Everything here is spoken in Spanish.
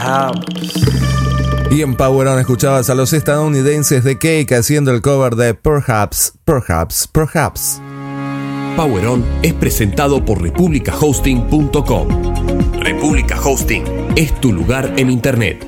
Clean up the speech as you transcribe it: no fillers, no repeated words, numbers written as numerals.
Y en Power On escuchabas a los estadounidenses de Cake haciendo el cover de Perhaps. Power On es presentado por republicahosting.com. Republica Hosting es tu lugar en internet.